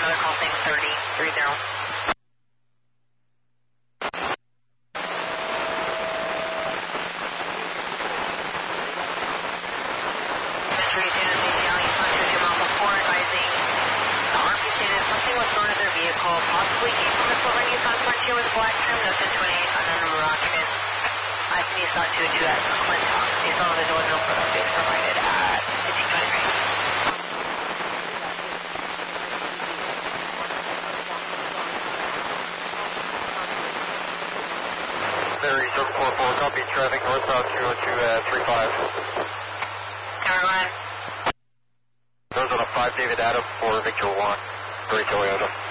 another call saying 30. Possibly diesel missile run Yukon Frontier with black trim, no 1028, unknown Rocket. I can use not 2 at Clinton. Based on the door, no further space provided at 1523. Very 744, copy traffic northbound 202 at 35. Caroline. Those on a 5 David Adam for Victor 1, Great Toyota.